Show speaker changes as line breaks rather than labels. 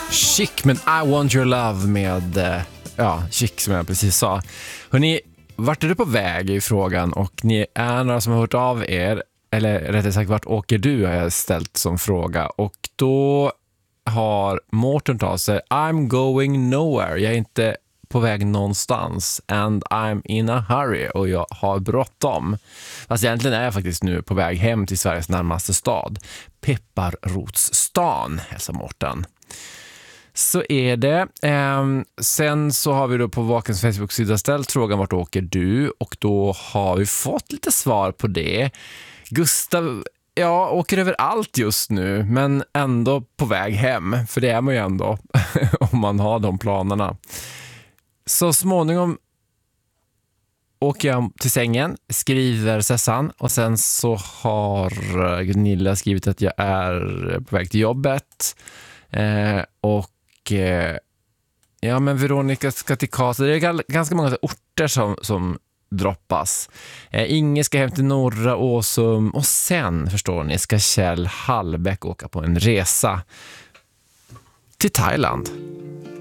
Chic, men I Want Your Love med, Chic som jag precis sa. Hörrni, vart är du på väg i frågan? Och ni är några som har hört av er, eller rättare sagt, vart åker du har jag ställt som fråga. Och då har Mårten tagit sig, I'm going nowhere. Jag är inte på väg någonstans. And I'm in a hurry. Och jag har bråttom. Fast egentligen är jag faktiskt nu på väg hem till Sveriges närmaste stad. Pepparrotsstan, hälsar Mårten. Så är det. Sen så har vi då på Vakens Facebook-sida ställt frågan vart åker du? Och då har vi fått lite svar på det. Gustav, åker över allt just nu, men ändå på väg hem. För det är man ju ändå om man har de planerna. Så småningom åker jag till sängen, skriver Sessan, och sen så har Gunilla skrivit att jag är på väg till jobbet. Men Veronica ska till Karlstad. Det är ganska många orter som droppas. Inge ska hem till Norra Åsum, och sen, förstår ni, ska Kjell Hallbäck åka på en resa till Thailand.